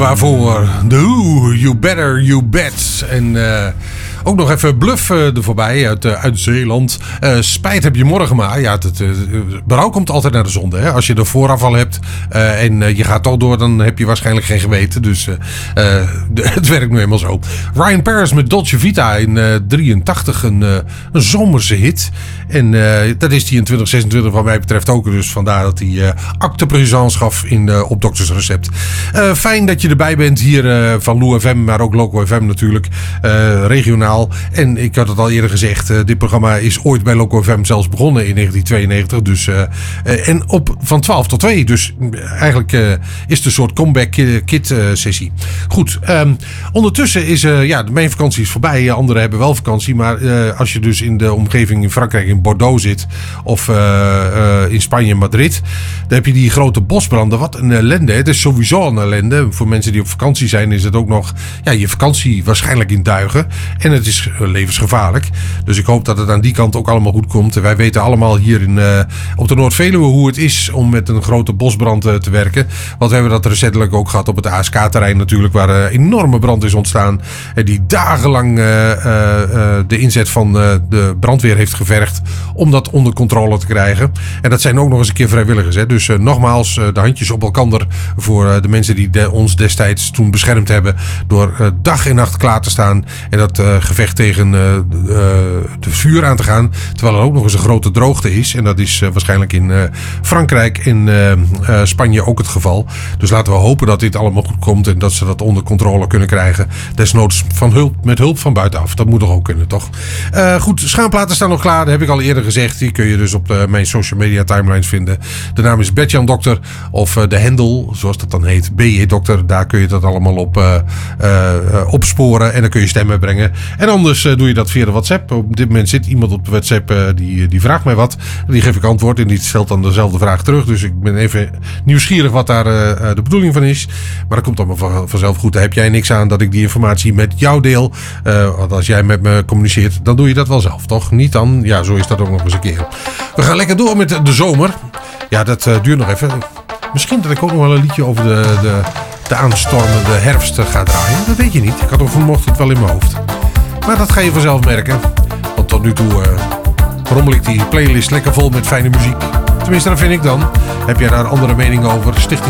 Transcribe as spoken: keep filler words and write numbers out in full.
Waarvoor de Who, You Better, You Bet. En uh, ook nog even Bluff uh, er voorbij uit, uh, uit Zeeland. Uh, spijt heb je morgen maar. Ja, het, uh, berouw komt altijd naar de zonde. Hè? Als je er vooraf al hebt uh, en uh, je gaat toch door, dan heb je waarschijnlijk geen geweten. Dus uh, uh, het werkt nu eenmaal zo. Ryan Paris met Dolce Vita in uh, drieëntachtig. Een, uh, een zomerse hit. En uh, dat is die in twintig zesentwintig wat mij betreft ook. Dus vandaar dat hij uh, acte présence gaf in, uh, op Dokters Recept. Uh, fijn dat je erbij bent hier uh, van Lou F M, maar ook Loco F M natuurlijk. Uh, regionaal. En ik had het al eerder gezegd, uh, dit programma is ooit bij Loco F M zelfs begonnen in negentien tweeënnegentig. Dus, uh, uh, en op van twaalf tot twee. Dus uh, eigenlijk uh, is het een soort comeback kit uh, sessie. Goed, um, ondertussen is uh, ja, mijn vakantie is voorbij. Anderen hebben wel vakantie. Maar uh, als je dus in de omgeving in Frankrijk, in Bordeaux zit, of uh, uh, in Spanje, Madrid, dan heb je die grote bosbranden. Wat een ellende. Het is sowieso een ellende. Voor mensen die op vakantie zijn is het ook nog ja, je vakantie waarschijnlijk in duigen. En het is levensgevaarlijk. Dus ik hoop dat het aan die kant ook allemaal goed komt. Wij weten allemaal hier in, uh, op de Noord-Veluwe hoe het is om met een grote bosbrand uh, te werken. Want we hebben dat recentelijk ook gehad op het A S K-terrein natuurlijk, waar een uh, enorme brand is ontstaan. En die dagenlang uh, uh, uh, de inzet van uh, de brandweer heeft gevergd om dat onder controle te krijgen. En dat zijn ook nog eens een keer vrijwilligers. Hè? Dus uh, nogmaals, uh, de handjes op elkaar voor uh, de mensen die de, ons destijds toen beschermd hebben door uh, dag en nacht klaar te staan en dat uh, gevecht tegen uh, uh, de vuur aan te gaan. Terwijl er ook nog eens een grote droogte is. En dat is uh, waarschijnlijk in uh, Frankrijk en uh, uh, Spanje ook het geval. Dus laten we hopen dat dit allemaal goed komt en dat ze dat onder controle kunnen krijgen. Desnoods van hulp, met hulp van buitenaf. Dat moet toch ook kunnen, toch? Uh, goed, schaamplaten staan nog klaar. Dat heb ik al eerder gezegd. Die kun je dus op uh, mijn social media timelines vinden. De naam is Bert-Jan Dokter. Of uh, de handle, zoals dat dan heet, B J Dokter. Daar kun je dat allemaal op uh, uh, opsporen. En dan kun je stemmen brengen. En anders uh, doe je dat via de WhatsApp. Op dit moment zit iemand op de WhatsApp uh, die, die vraagt mij wat. Die geef ik antwoord en die stelt dan dezelfde vraag terug. Dus ik ben even nieuwsgierig wat daar uh, de bedoeling van is. Maar dat komt allemaal van, vanzelf goed. Daar heb jij niks aan dat ik die informatie met jou deel. Uh, want als jij met me communiceert, dan doe je dat wel zelf, toch? Niet dan? Ja, zo is dat ook nog eens een keer. We gaan lekker door met de zomer. Ja, dat uh, duurt nog even. Misschien dat ik ook nog wel een liedje over de, de, de aanstormende herfst ga draaien. Dat weet je niet. Ik had er vanochtend wel in mijn hoofd. Maar dat ga je vanzelf merken. Want tot nu toe uh, rommel ik die playlist lekker vol met fijne muziek. Tenminste, dat vind ik dan. Heb jij daar een andere mening over? Sticht